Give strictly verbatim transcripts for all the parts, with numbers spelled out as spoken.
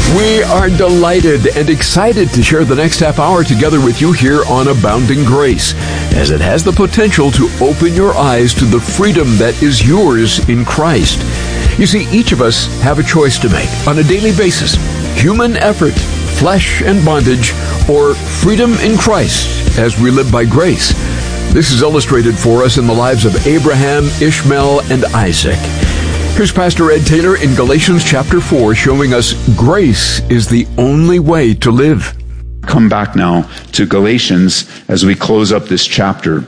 We are delighted and excited to share the next half hour together with you here on Abounding Grace, as it has the potential to open your eyes to the freedom that is yours in Christ. You see, each of us have a choice to make on a daily basis: human effort, flesh and bondage, or freedom in Christ as we live by grace. This is illustrated for us in the lives of Abraham, Ishmael, and Isaac. Here's Pastor Ed Taylor in Galatians chapter four, showing us grace is the only way to live. Come back now to Galatians as we close up this chapter.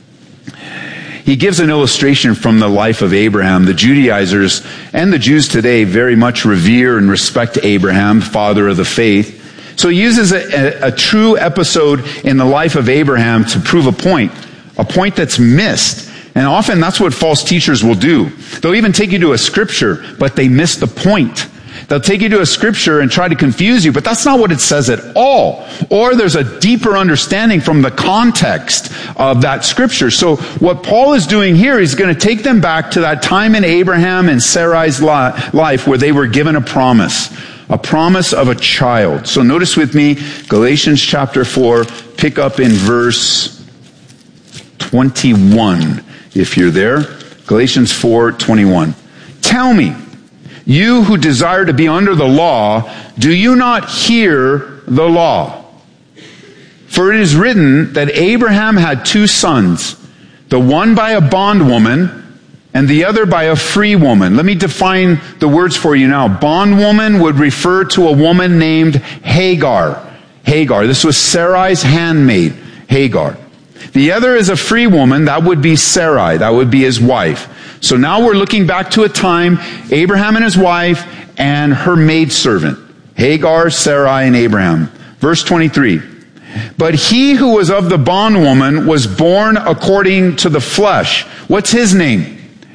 He gives an illustration from the life of Abraham. The Judaizers and the Jews today very much revere and respect Abraham, father of the faith. So he uses a, a, a true episode in the life of Abraham to prove a point, a point that's missed. And often that's what false teachers will do. They'll even take you to a scripture, but they miss the point. They'll take you to a scripture and try to confuse you, but that's not what it says at all. Or there's a deeper understanding from the context of that scripture. So what Paul is doing here is going to take them back to that time in Abraham and Sarai's life where they were given a promise. A promise of a child. So notice with me, Galatians chapter four, pick up in verse twenty-one. If you're there, Galatians four twenty-one. Tell me, you who desire to be under the law, do you not hear the law? For it is written that Abraham had two sons, the one by a bondwoman and the other by a free woman. Let me define the words for you now. Bondwoman would refer to a woman named Hagar. Hagar. This was Sarai's handmaid, Hagar. The other is a free woman. That would be Sarai. That would be his wife. So now we're looking back to a time, Abraham and his wife and her maidservant. Hagar, Sarai, and Abraham. Verse twenty-three. But he who was of the bondwoman was born according to the flesh. What's his name?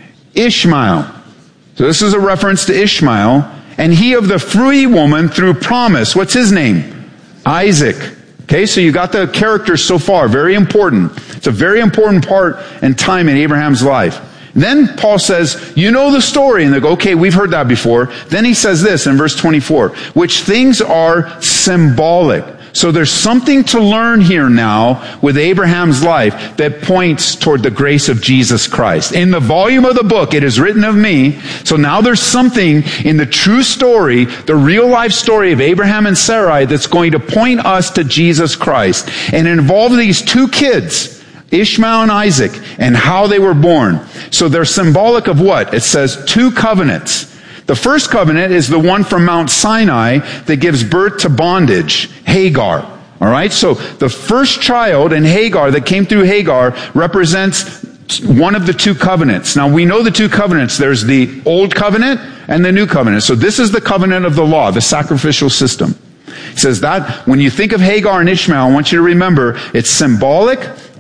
Ishmael. So this is a reference to Ishmael. And he of the free woman through promise. What's his name? Isaac. Okay, so you got the characters so far. Very important. It's a very important part and time in Abraham's life. Then Paul says, you know the story. And they go, okay, we've heard that before. Then he says this in verse twenty-four, which things are symbolic. So there's something to learn here now with Abraham's life that points toward the grace of Jesus Christ. In the volume of the book, it is written of me. So now there's something in the true story, the real life story of Abraham and Sarai, that's going to point us to Jesus Christ. And it involves these two kids, Ishmael and Isaac, and how they were born. So they're symbolic of what? It says two covenants. The first covenant is the one from Mount Sinai that gives birth to bondage, Hagar. All right, so the first child in Hagar that came through Hagar represents one of the two covenants. Now we know the two covenants. There's the old covenant and the new covenant. So this is the covenant of the law, the sacrificial system. It says that when you think of Hagar and Ishmael, I want you to remember it's symbolic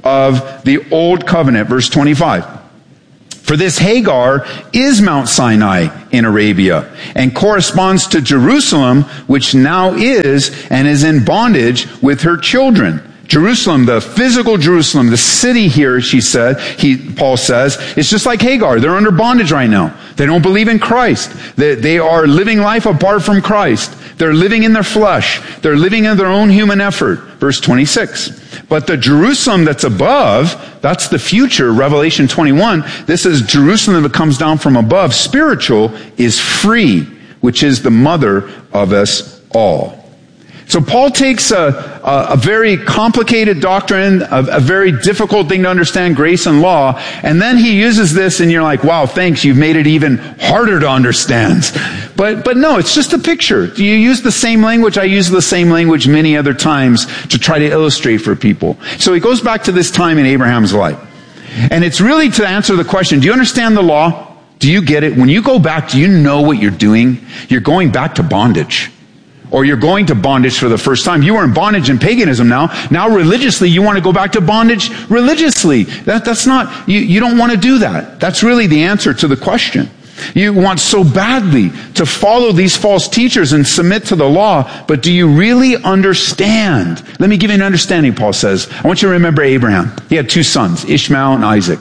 of the old covenant. Verse twenty-five. For this Hagar is Mount Sinai in Arabia and corresponds to Jerusalem, which now is and is in bondage with her children. Jerusalem, the physical Jerusalem, the city here, she said, he, Paul says, it's just like Hagar. They're under bondage right now. They don't believe in Christ. They, they are living life apart from Christ. They're living in their flesh. They're living in their own human effort. Verse twenty-six. But the Jerusalem that's above, that's the future, Revelation twenty-one. This is Jerusalem that comes down from above. Spiritual is free, which is the mother of us all. So Paul takes a, a, a very complicated doctrine, a, a very difficult thing to understand, grace and law, and then he uses this and you're like, wow, thanks, you've made it even harder to understand. But, but no, it's just a picture. You use the same language. I use the same language many other times to try to illustrate for people. So he goes back to this time in Abraham's life. And it's really to answer the question, do you understand the law? Do you get it? When you go back, do you know what you're doing? You're going back to bondage. Or you're going to bondage for the first time. You were in bondage in paganism now. Now religiously, you want to go back to bondage religiously. That, that's not, you, you don't want to do that. That's really the answer to the question. You want so badly to follow these false teachers and submit to the law, but do you really understand? Let me give you an understanding, Paul says. I want you to remember Abraham. He had two sons, Ishmael and Isaac.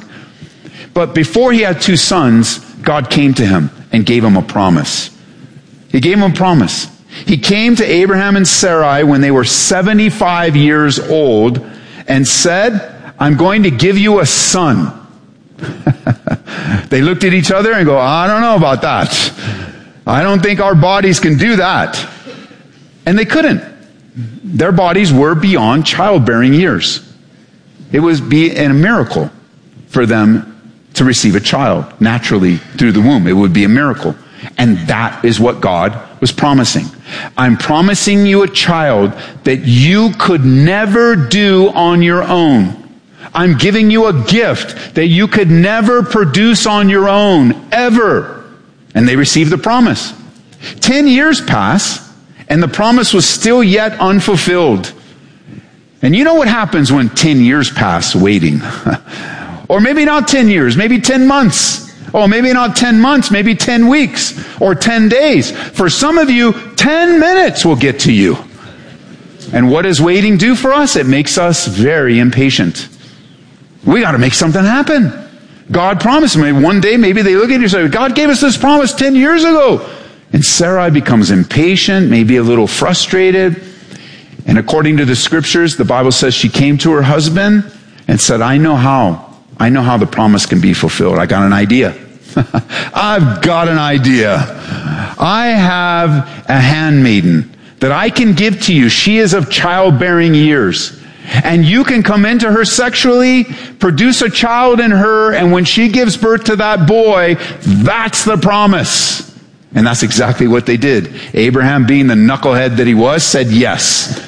But before he had two sons, God came to him and gave him a promise. He gave him a promise. He came to Abraham and Sarai when they were seventy-five years old and said, I'm going to give you a son. They looked at each other and go, I don't know about that. I don't think our bodies can do that. And they couldn't. Their bodies were beyond childbearing years. It would be a miracle for them to receive a child naturally through the womb. It would be a miracle. And that is what God was promising. I'm promising you a child that you could never do on your own. I'm giving you a gift that you could never produce on your own, ever. And they received the promise. Ten years pass, and the promise was still yet unfulfilled. And you know what happens when ten years pass waiting? Or maybe not ten years, maybe ten months. Oh, maybe not ten months, maybe ten weeks or ten days. For some of you, ten minutes will get to you. And what does waiting do for us? It makes us very impatient. We got to make something happen. God promised me one day, maybe they look at you and say, God gave us this promise ten years ago. And Sarai becomes impatient, maybe a little frustrated. And according to the scriptures, the Bible says she came to her husband and said, I know how. I know how the promise can be fulfilled. I got an idea. I've got an idea. I have a handmaiden that I can give to you. She is of childbearing years. And you can come into her sexually, produce a child in her, and when she gives birth to that boy, that's the promise. And that's exactly what they did. Abraham, being the knucklehead that he was, said yes.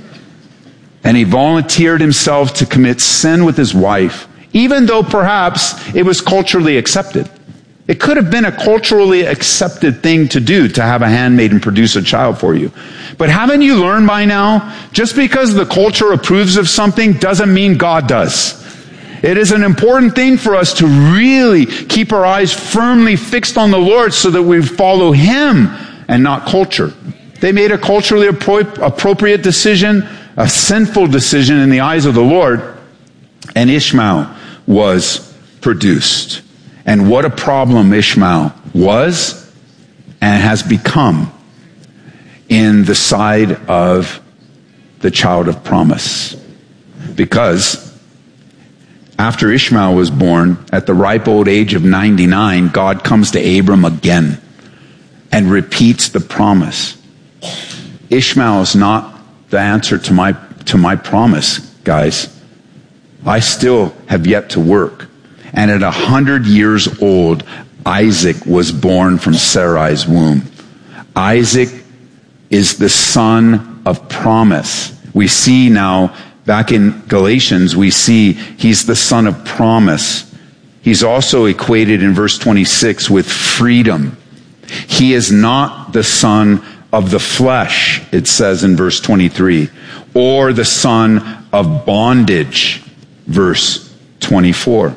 And he volunteered himself to commit sin with his wife, even though perhaps it was culturally accepted. It could have been a culturally accepted thing to do, to have a handmaiden produce a child for you. But haven't you learned by now, just because the culture approves of something doesn't mean God does. It is an important thing for us to really keep our eyes firmly fixed on the Lord so that we follow Him and not culture. They made a culturally appropriate decision, a sinful decision in the eyes of the Lord, and Ishmael was produced. And what a problem Ishmael was and has become in the side of the child of promise. Because after Ishmael was born, at the ripe old age of ninety-nine, God comes to Abram again and repeats the promise. Ishmael is not the answer to my, to my promise, guys. I still have yet to work. And at a hundred years old, Isaac was born from Sarai's womb. Isaac is the son of promise. We see now, back in Galatians, we see he's the son of promise. He's also equated in verse twenty-six with freedom. He is not the son of the flesh, it says in verse twenty-three, or the son of bondage, verse twenty-four.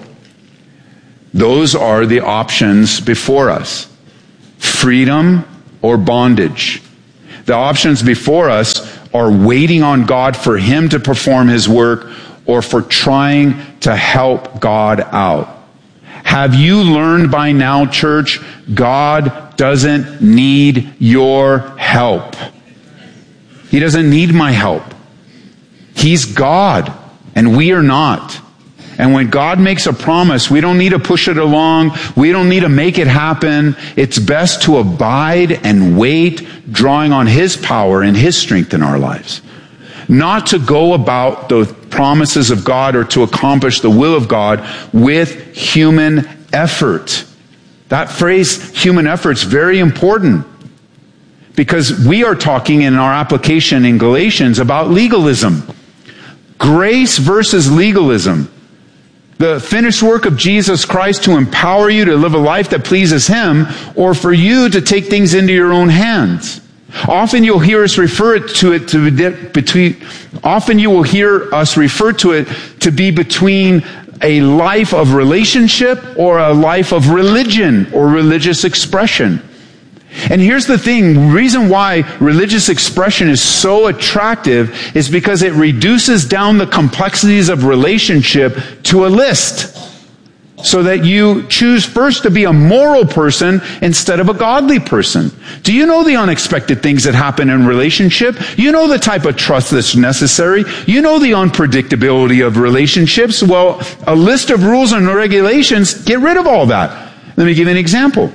Those are the options before us. Freedom or bondage. The options before us are waiting on God for Him to perform His work or for trying to help God out. Have you learned by now, church, God doesn't need your help. He doesn't need my help. He's God, and we are not. And when God makes a promise, we don't need to push it along. We don't need to make it happen. It's best to abide and wait, drawing on His power and His strength in our lives. Not to go about the promises of God or to accomplish the will of God with human effort. That phrase, human effort, is very important. Because we are talking in our application in Galatians about legalism. Grace versus legalism. The finished work of Jesus Christ to empower you to live a life that pleases Him, or for you to take things into your own hands. Often you'll hear us refer to it to between. Often you will hear us refer to it to be between a life of relationship or a life of religion or religious expression. And here's the thing, the reason why religious expression is so attractive is because it reduces down the complexities of relationship to a list. so that you choose first to be a moral person instead of a godly person. Do you know the unexpected things that happen in relationship? You know the type of trust that's necessary. You know the unpredictability of relationships. Well, a list of rules and regulations, get rid of all that. Let me give you an example.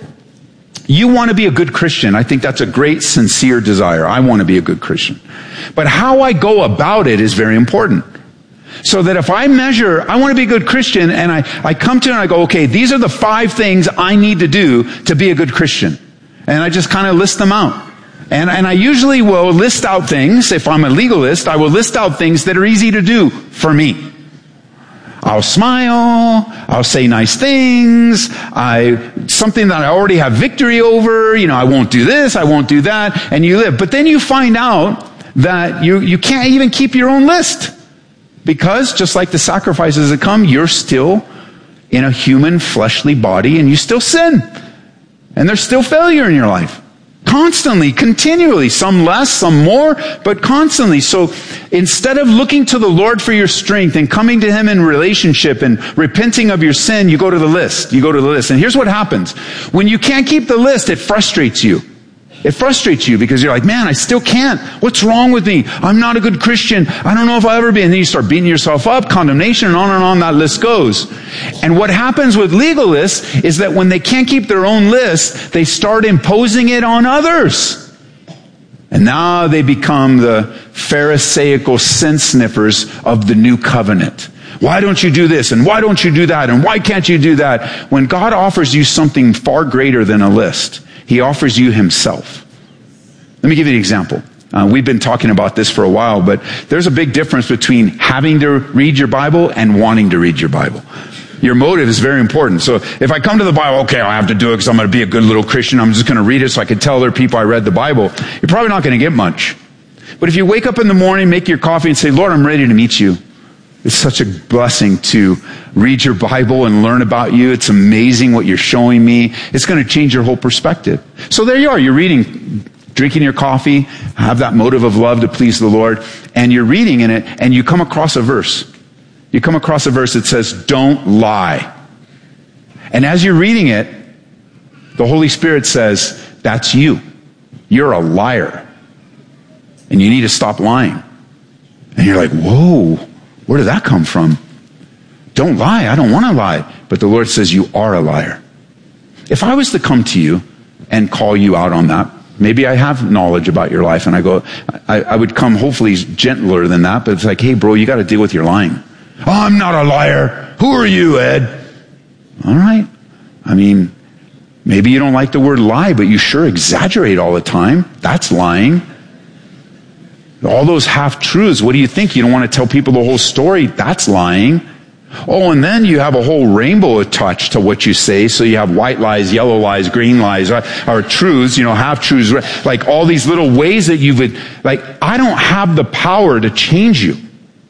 You want to be a good Christian. I think that's a great, sincere desire. I want to be a good Christian. But how I go about it is very important. So that if I measure, I want to be a good Christian, and I, I come to it and I go, okay, these are the five things I need to do to be a good Christian. And I just kind of list them out. And, and I usually will list out things, if I'm a legalist, I will list out things that are easy to do for me. I'll smile, I'll say nice things, I, something that I already have victory over, you know, I won't do this, I won't do that, and you live. But then you find out that you, you can't even keep your own list. Because, just like the sacrifices that come, you're still in a human fleshly body and you still sin. And there's still failure in your life. Constantly, continually, some less, some more, but constantly. So instead of looking to the Lord for your strength and coming to Him in relationship and repenting of your sin, you go to the list. You go to the list. And here's what happens. When you can't keep the list, it frustrates you. It frustrates you because you're like, man, I still can't. What's wrong with me? I'm not a good Christian. I don't know if I'll ever be. And then you start beating yourself up, condemnation, and on and on that list goes. And what happens with legalists is that when they can't keep their own list, they start imposing it on others. And now they become the Pharisaical sin sniffers of the new covenant. Why don't you do this? And why don't you do that? And why can't you do that? When God offers you something far greater than a list, He offers you Himself. Let me give you an example. Uh, we've been talking about this for a while, but there's a big difference between having to read your Bible and wanting to read your Bible. Your motive is very important. So if I come to the Bible, okay, I have to do it because I'm going to be a good little Christian. I'm just going to read it so I can tell other people I read the Bible. You're probably not going to get much. But if you wake up in the morning, make your coffee and say, Lord, I'm ready to meet you. It's such a blessing to read your Bible and learn about you. It's amazing what you're showing me. It's going to change your whole perspective. So there you are. You're reading, drinking your coffee, have that motive of love to please the Lord, and you're reading in it, and you come across a verse. You come across a verse that says, don't lie. And as you're reading it, the Holy Spirit says, that's you. You're a liar. And you need to stop lying. And you're like, whoa. Where did that come from? Don't lie. I don't want to lie. But the Lord says you are a liar. If I was to come to you and call you out on that, maybe I have knowledge about your life, and I go, I, I would come hopefully gentler than that, but it's like, hey, bro, you got to deal with your lying. Oh, I'm not a liar. Who are you, Ed? All right. I mean, maybe you don't like the word lie, but you sure exaggerate all the time. That's lying. All those half-truths, what do you think? You don't want to tell people the whole story? That's lying. Oh, and then you have a whole rainbow attached to what you say. So you have white lies, yellow lies, green lies, or, or truths, you know, half-truths, like all these little ways that you would, like, I don't have the power to change you.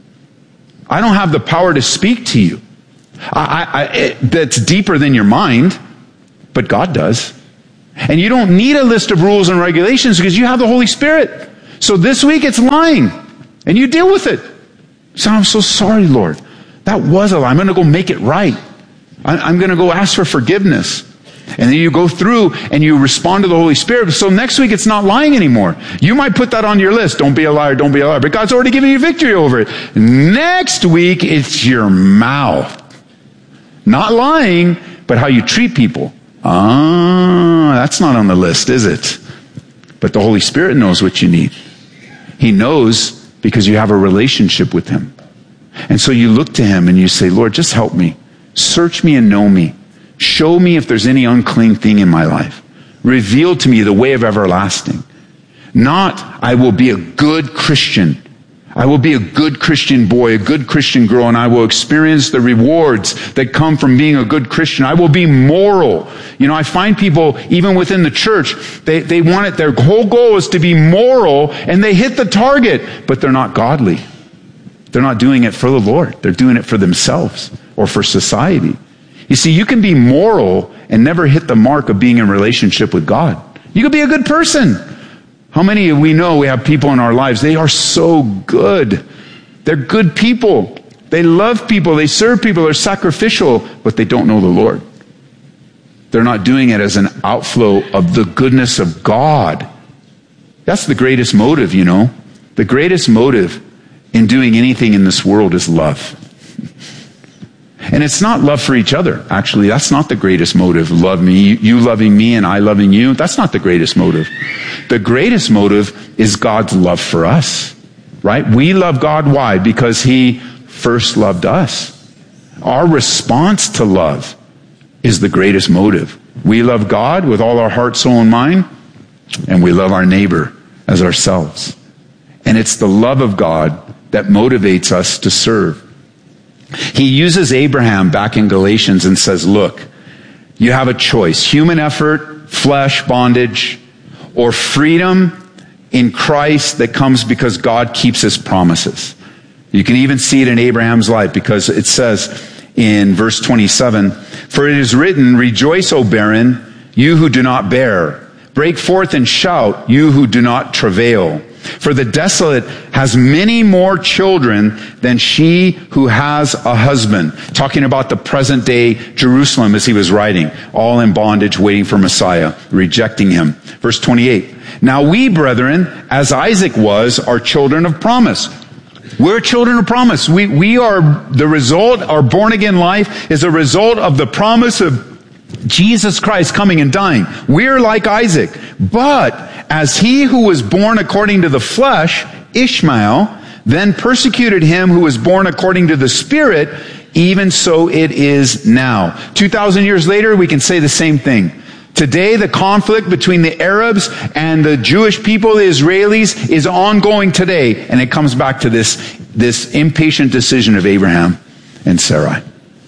I don't have the power to speak to you. I, I, it, that's deeper than your mind, but God does. And you don't need a list of rules and regulations because you have the Holy Spirit. So this week it's lying, and you deal with it. So I'm so sorry, Lord. That was a lie. I'm going to go make it right. I'm going to go ask for forgiveness. And then you go through and you respond to the Holy Spirit. So next week it's not lying anymore. You might put that on your list. Don't be a liar, don't be a liar. But God's already given you victory over it. Next week it's your mouth. Not lying, but how you treat people. Ah, that's not on the list, is it? But the Holy Spirit knows what you need. He knows because you have a relationship with Him. And so you look to Him and you say, Lord, just help me. Search me and know me. Show me if there's any unclean thing in my life. Reveal to me the way of everlasting. Not, I will be a good Christian. I will be a good Christian boy, a good Christian girl, and I will experience the rewards that come from being a good Christian. I will be moral. You know, I find people, even within the church, they, they want it, their whole goal is to be moral, and they hit the target, but they're not godly. They're not doing it for the Lord. They're doing it for themselves or for society. You see, you can be moral and never hit the mark of being in relationship with God. You can be a good person. How many of we know we have people in our lives, they are so good. They're good people. They love people, they serve people, they're sacrificial, but they don't know the Lord. They're not doing it as an outflow of the goodness of God. That's the greatest motive, you know. The greatest motive in doing anything in this world is love. And it's not love for each other. Actually, that's not the greatest motive. Love me, you loving me and I loving you. That's not the greatest motive. The greatest motive is God's love for us, right? We love God. Why? Because he first loved us. Our response to love is the greatest motive. We love God with all our heart, soul, and mind, and we love our neighbor as ourselves. And it's the love of God that motivates us to serve. He uses Abraham back in Galatians and says, look, you have a choice. Human effort, flesh, bondage, or freedom in Christ that comes because God keeps his promises. You can even see it in Abraham's life because it says in verse twenty-seven, for it is written, rejoice, O barren, you who do not bear. Break forth and shout, you who do not travail. For the desolate has many more children than she who has a husband. Talking about the present day Jerusalem as he was writing, all in bondage, waiting for Messiah, rejecting him. Verse twenty-eight, now we, brethren, as Isaac was, are children of promise. We're children of promise. We, we are the result, our born again life is a result of the promise of Jesus Christ coming and dying. We're like Isaac. But as he who was born according to the flesh, Ishmael, then persecuted him who was born according to the Spirit, even so it is now. Two thousand years later, we can say the same thing. Today, the conflict between the Arabs and the Jewish people, the Israelis, is ongoing today. And it comes back to this, this impatient decision of Abraham and Sarai.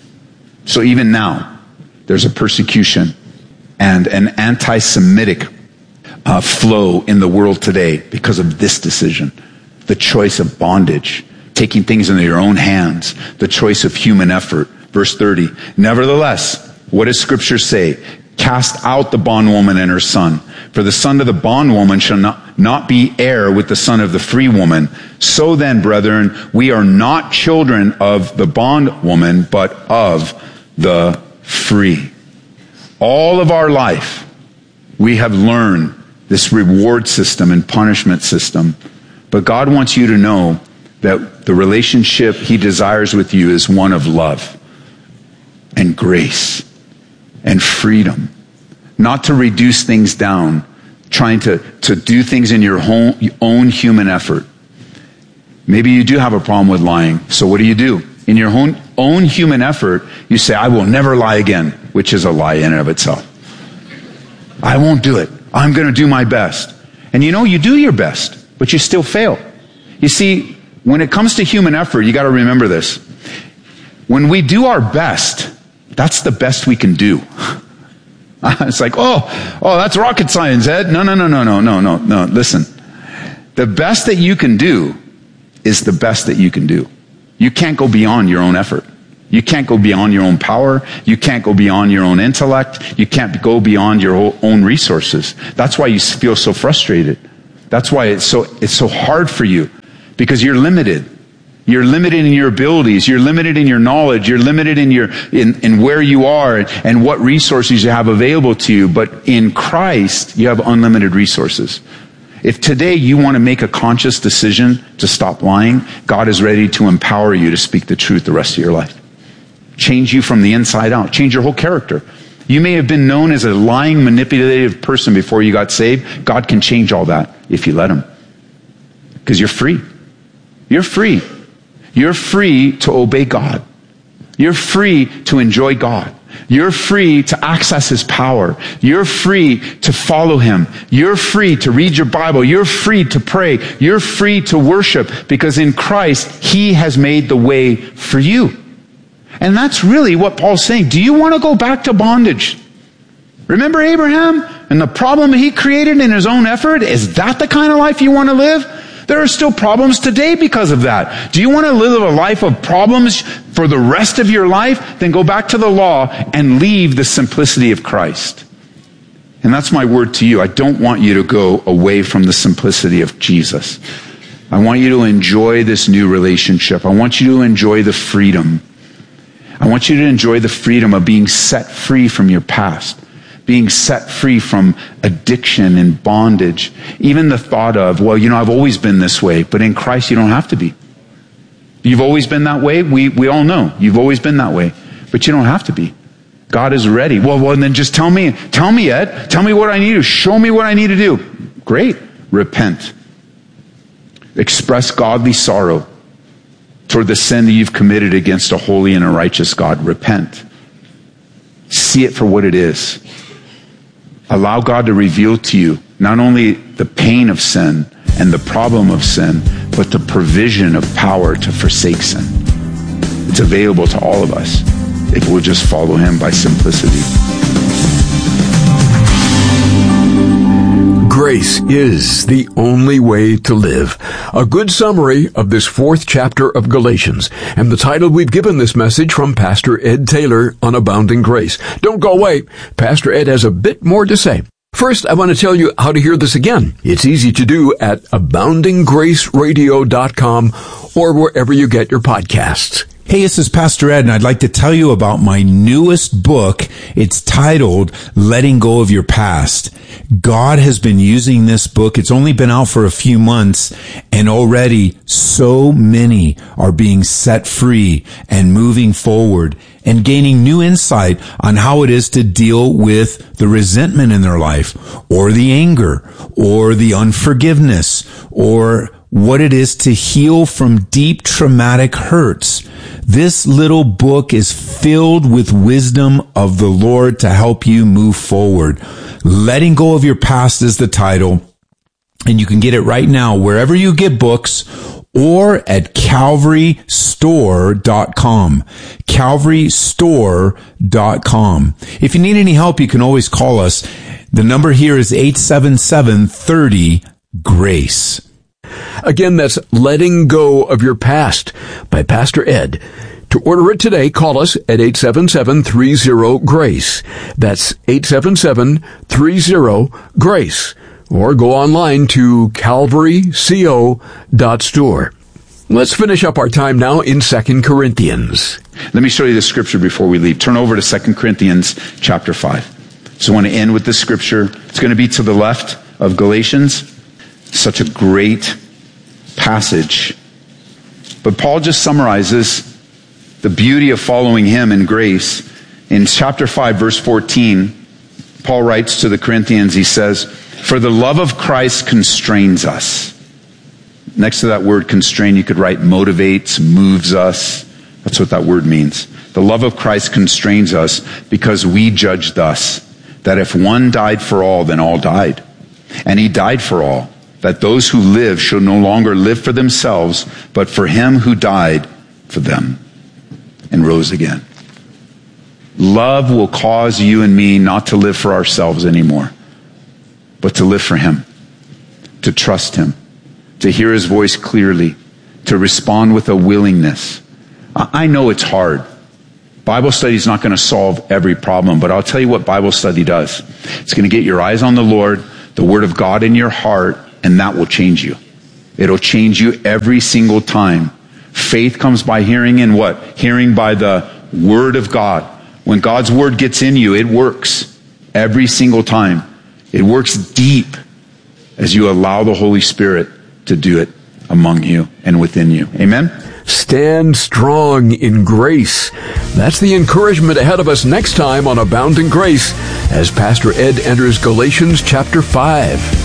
So even now, there's a persecution and an anti-Semitic uh, flow in the world today because of this decision. The choice of bondage, taking things into your own hands, the choice of human effort. Verse thirty, nevertheless, what does Scripture say? Cast out the bondwoman and her son. For the son of the bondwoman shall not, not be heir with the son of the free woman. So then, brethren, we are not children of the bondwoman, but of the free. All of our life, we have learned this reward system and punishment system. But God wants you to know that the relationship he desires with you is one of love and grace and freedom. Not to reduce things down, trying to, to do things in your own, own human effort. Maybe you do have a problem with lying. So what do you do? In your own, own human effort, you say, I will never lie again, which is a lie in and of itself. I won't do it. I'm going to do my best. And you know, you do your best, but you still fail. You see, when it comes to human effort, you got to remember this. When we do our best, that's the best we can do. It's like, oh, oh, that's rocket science, Ed. No, no, no, no, no, no, no, no. Listen, the best that you can do is the best that you can do. You can't go beyond your own effort. You can't go beyond your own power. You can't go beyond your own intellect. You can't go beyond your own resources. That's why you feel so frustrated. That's why it's so, it's so hard for you, because you're limited. You're limited in your abilities. You're limited in your knowledge. You're limited in your in, in where you are and what resources you have available to you. But in Christ, you have unlimited resources. If today you want to make a conscious decision to stop lying, God is ready to empower you to speak the truth the rest of your life. Change you from the inside out. Change your whole character. You may have been known as a lying, manipulative person before you got saved. God can change all that if you let him. Because you're free. You're free. You're free to obey God. You're free to enjoy God. You're free to access his power. You're free to follow him. You're free to read your Bible. You're free to pray. You're free to worship, because in Christ, he has made the way for you. And that's really what Paul's saying. Do you want to go back to bondage? Remember Abraham and the problem he created in his own effort? Is that the kind of life you want to live? There are still problems today because of that. Do you want to live a life of problems for the rest of your life? Then go back to the law and leave the simplicity of Christ. And that's my word to you. I don't want you to go away from the simplicity of Jesus. I want you to enjoy this new relationship. I want you to enjoy the freedom. I want you to enjoy the freedom of being set free from your past, being set free from addiction and bondage. Even the thought of, well, you know, I've always been this way, but in Christ you don't have to be. You've always been that way. We we all know you've always been that way, but you don't have to be. God is ready. Well, well, then just tell me, tell me, Ed, tell me what I need to, show me what I need to do. Great. Repent. Express godly sorrow toward the sin that you've committed against a holy and a righteous God. Repent. See it for what it is. Allow God to reveal to you not only the pain of sin and the problem of sin, but the provision of power to forsake sin. It's available to all of us if we'll just follow him by simplicity. Grace is the only way to live. A good summary of this fourth chapter of Galatians, and the title we've given this message from Pastor Ed Taylor on Abounding Grace. Don't go away. Pastor Ed has a bit more to say. First, I want to tell you how to hear this again. It's easy to do at abounding grace radio dot com or wherever you get your podcasts. Hey, this is Pastor Ed, and I'd like to tell you about my newest book. It's titled Letting Go of Your Past. God has been using this book. It's only been out for a few months, and already so many are being set free and moving forward and gaining new insight on how it is to deal with the resentment in their life, or the anger, or the unforgiveness, or what it is to heal from deep traumatic hurts. This little book is filled with wisdom of the Lord to help you move forward. Letting Go of Your Past is the title, and you can get it right now wherever you get books or at calvary store dot com. calvary store dot com. If you need any help, you can always call us. The number here is eight seven seven, three zero, GRACE. Again, that's Letting Go of Your Past by Pastor Ed. To order it today, call us at eight seven seven, three zero, GRACE. That's eight seven seven, three zero, GRACE. Or go online to calvary co dot store. Let's finish up our time now in Second Corinthians. Let me show you the scripture before we leave. Turn over to Second Corinthians chapter five. So I want to end with this scripture. It's going to be to the left of Galatians. Such a great passage. But Paul just summarizes the beauty of following him in grace. In chapter five, verse fourteen, Paul writes to the Corinthians, he says, "For the love of Christ constrains us." Next to that word constrain, you could write motivates, moves us. That's what that word means. The love of Christ constrains us because we judge thus, that if one died for all, then all died. And he died for all, that those who live shall no longer live for themselves, but for him who died for them and rose again. Love will cause you and me not to live for ourselves anymore, but to live for him, to trust him, to hear his voice clearly, to respond with a willingness. I know it's hard. Bible study is not going to solve every problem, but I'll tell you what Bible study does. It's going to get your eyes on the Lord, the Word of God in your heart, and that will change you. It'll change you every single time. Faith comes by hearing, and what? Hearing by the Word of God. When God's Word gets in you, it works every single time. It works deep as you allow the Holy Spirit to do it among you and within you. Amen? Stand strong in grace. That's the encouragement ahead of us next time on Abounding Grace as Pastor Ed enters Galatians chapter five.